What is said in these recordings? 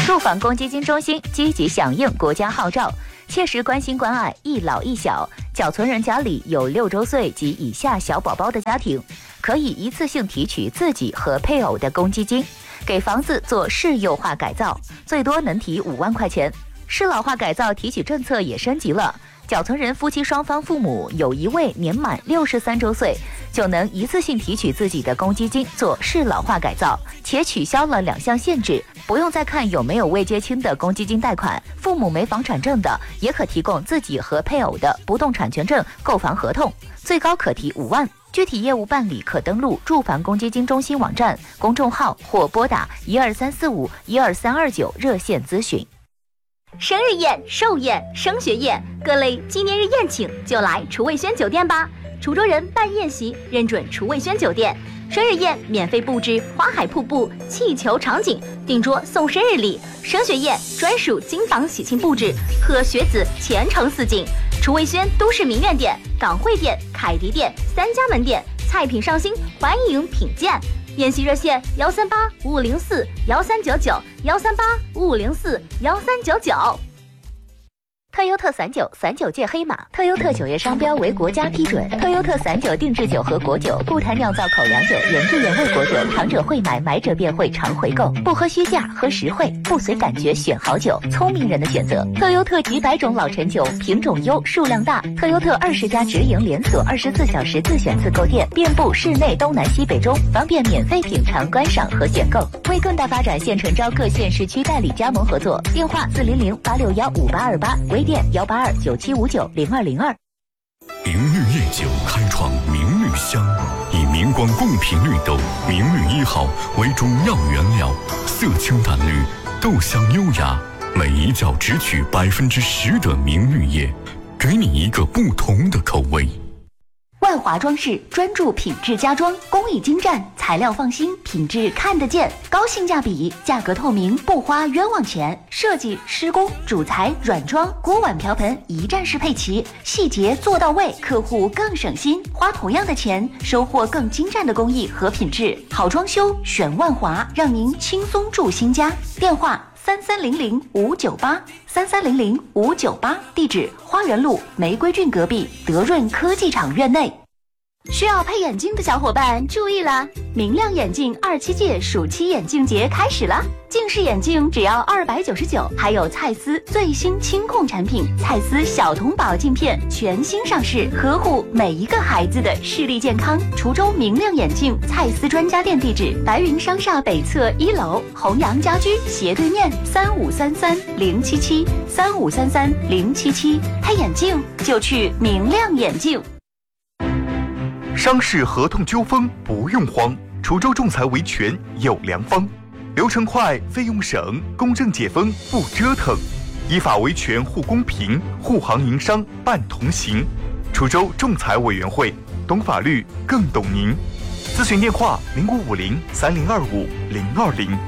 住房公积金中心积极响应国家号召，切实关心关爱一老一小。缴存人家里有6周岁及以下小宝宝的家庭，可以一次性提取自己和配偶的公积金，给房子做适幼化改造，最多能提5万块钱。适老化改造提取政策也升级了，缴存人夫妻双方父母有一位年满63周岁，就能一次性提取自己的公积金做适老化改造，且取消了2项限制，不用再看有没有未结清的公积金贷款，父母没房产证的也可提供自己和配偶的不动产权证购房合同，最高可提5万。具体业务办理可登录住房公积金中心网站、公众号或拨打12345 12329热线咨询。 生日宴、寿宴、升学宴，各类纪念日宴请就来厨卫轩酒店吧。滁州人办宴席认准厨卫轩酒店，生日宴免费布置花海瀑布、气球场景，订桌送生日礼；升学宴专属金房喜庆布置，贺学子前程似锦。厨卫轩都市名苑店、港汇店、凯迪店3家门店，菜品上新，欢迎品鉴。宴席热线13855041399，13855041399。 特优特39届黑马，特优特酒业商标为国家批准。特优特39定制酒和果酒，固坛酿造口粮酒，原汁原味果酒，尝者会买，买者便会常回购。不喝虚价，喝实惠，不随感觉选好酒，聪明人的选择。特优特几百种老陈酒，品种优，数量大。特优特20家直营连锁，24小时自选自购店，遍布市内东南西北中，方便免费品尝、观赏和选购。为更大发展，现诚招各县市区代理加盟合作，电话400-861-5828，微店182-9759-0202。 明绿夜酒开创明绿香，以明光贡品绿豆明绿1号为中药原料，色清淡绿，豆香优雅，每一角只取10%的明绿叶，给你一个不同的口味。 万华装饰专注品质家装，工艺精湛，材料放心，品质看得见，高性价比，价格透明，不花冤枉钱。设计、施工、主材、软装、锅碗瓢盆一站式配齐，细节做到位，客户更省心，花同样的钱，收获更精湛的工艺和品质。好装修选万华，让您轻松住新家。电话3300-598，3300-598，地址花园路玫瑰郡隔壁德润科技厂院内。需要配眼镜的小伙伴注意了，明亮眼镜27届暑期眼镜节开始了，近视眼镜只要299，还有蔡司最新清控产品蔡司小童宝镜片全新上市，呵护每一个孩子的视力健康。滁州明亮眼镜蔡司专家店地址：白云商厦北侧1楼，弘阳家居斜对面，3533-077，3533-077，配眼镜就去明亮眼镜。 商事合同纠纷不用慌，滁州仲裁维权有良方，流程快，费用省，公正解纷不折腾，依法维权护公平，护行营商办同行。滁州仲裁委员会，懂法律更懂您。咨询电话0550-3025-020。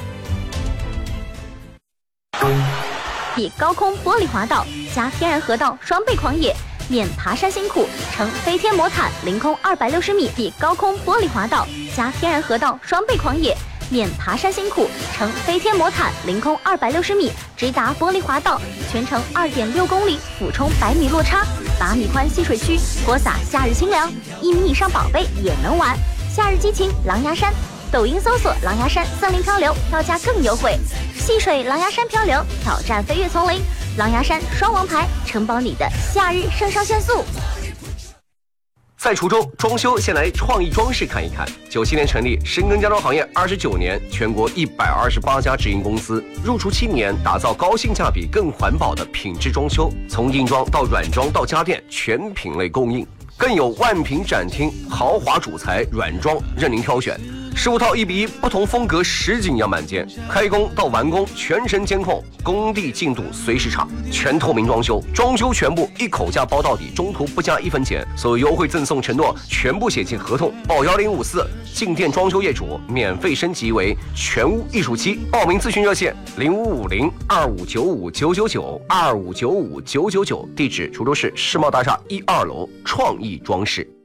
比高空玻璃滑道加天然河道双倍狂野，免爬山辛苦，乘飞天魔毯凌空260米，比高空玻璃滑道加天然河道双倍狂野，免爬山辛苦，乘飞天魔毯凌空260米，直达玻璃滑道，全程2.6公里，俯冲100米落差，8米宽戏水区，泼洒夏日清凉，1米以上宝贝也能玩。夏日激情狼牙山，抖音搜索狼牙山森林漂流，票价更优惠。戏水狼牙山漂流，挑战飞跃丛林，狼牙山双王牌，承包你的夏日肾上腺素。 在滁州装修，先来创意装饰看一看。97年成立，深耕家装行业29年，全国128家直营公司，入厨7年，打造高性价比、更环保的品质装修，从硬装到软装到家电，全品类供应，更有万品展厅，豪华主材软装任您挑选。15套1:1，不同风格实景样板间，开工到完工全程监控，工地进度随时查，全透明装修，装修全部一口价包到底，中途不加1分钱，所有优惠赠送承诺全部写进合同，报1054，进店装修业主免费升级为全屋艺术期，报名咨询热线0550-2595-999，2595-999，地址滁州市世贸大厦1、2楼创意装饰。